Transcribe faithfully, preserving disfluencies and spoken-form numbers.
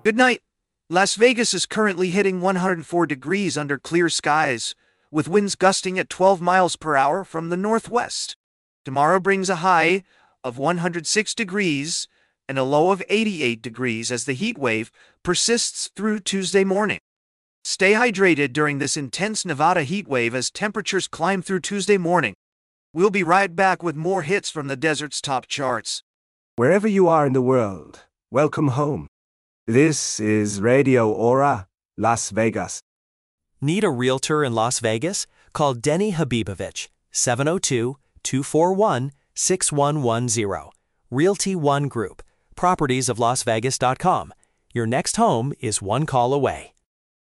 Good night. Las Vegas is currently hitting one hundred four degrees under clear skies, with winds gusting at twelve miles per hour from the northwest. Tomorrow brings a high of one hundred six degrees and a low of eighty-eight degrees as the heat wave persists through Tuesday morning. Stay hydrated during this intense Nevada heat wave as temperatures climb through Tuesday morning. We'll be right back with more hits from the desert's top charts. Wherever you are in the world, welcome home. This is Radio Aura, Las Vegas. Need a realtor in Las Vegas? Call Denny Habibovich, seven oh two, two four one, six one one zero. Realty One Group, properties of las vegas dot com. Your next home is one call away.